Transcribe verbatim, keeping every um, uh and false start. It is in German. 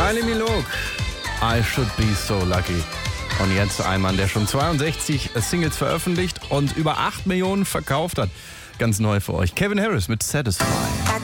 Kylie Minogue, I Should Be So Lucky. Und jetzt ein Mann, der schon zweiundsechzig Singles veröffentlicht und über acht Millionen verkauft hat. Ganz neu für euch. Calvin Harris mit Satisfy.